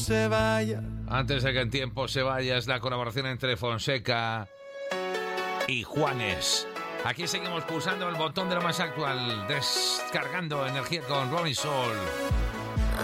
se vaya. Antes de que el tiempo se vaya, es la colaboración entre Fonseca y Juanes. Aquí seguimos pulsando el botón de lo más actual, descargando energía con Ronnie Soul.